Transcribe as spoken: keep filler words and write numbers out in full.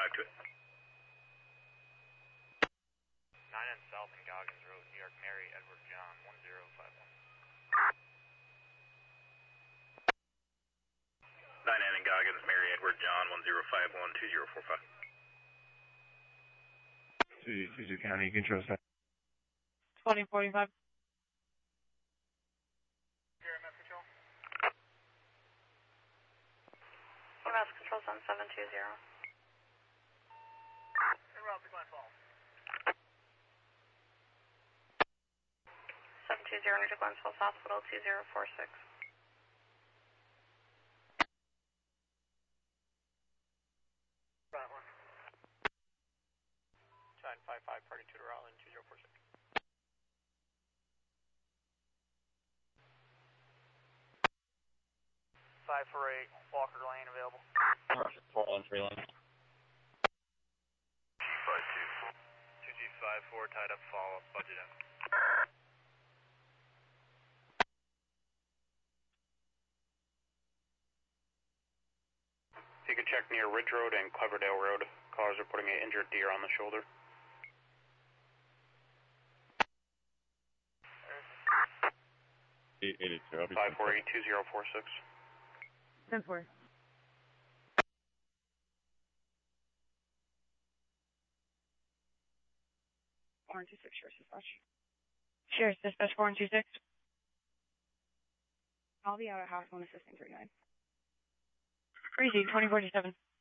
five to it. nine N South and Goggins Road, New York, Mary, Edward, John, one zero five one. nine N and Goggins, Mary, Edward, John, one zero five one, two zero four five. Suzu County, you can trust that. twenty forty-five. Here, M S Control. M S Control's on seven two zero. En route to Glen Falls. seven two zero to Glens Falls Hospital, two zero four six. That one. China five five, party two to Rowland, two zero four six. five four eight, Walker Lane available. four one three lane. five two. two G five four, tied up, follow up, budget in. If you could check near Ridge Road and Cleverdale Road, callers are putting an injured deer on the shoulder. eight eighty-two. five four eight, two zero four six. ten four. four one two six, Sheriff's Dispatch. Sheriff's Dispatch four one two six. I'll be out at house when assisting three nine. Crazy, twenty forty-seven.